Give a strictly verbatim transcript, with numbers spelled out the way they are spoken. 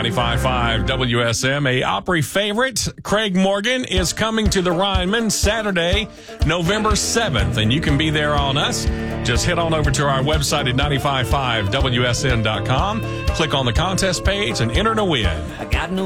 ninety-five point five W S M. A Opry favorite, Craig Morgan, is coming to the Rhineman Saturday, November seventh, and you can be there on us. Just head on over to our website at ninety-five point five W S N dot com, click on the contest page, and enter to win. I got no